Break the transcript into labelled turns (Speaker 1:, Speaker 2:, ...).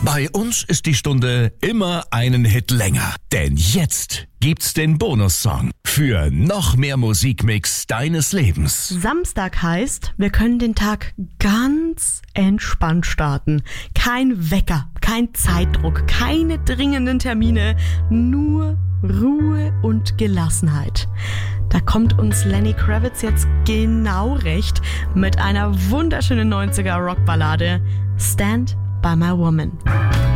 Speaker 1: Bei uns ist die Stunde immer einen Hit länger. Denn jetzt gibt's den Bonussong für noch mehr Musikmix deines Lebens.
Speaker 2: Samstag heißt, wir können den Tag ganz entspannt starten. Kein Wecker, kein Zeitdruck, keine dringenden Termine, nur Ruhe und Gelassenheit. Da kommt uns Lenny Kravitz jetzt genau recht mit einer wunderschönen 90er Rockballade Stand by My Woman.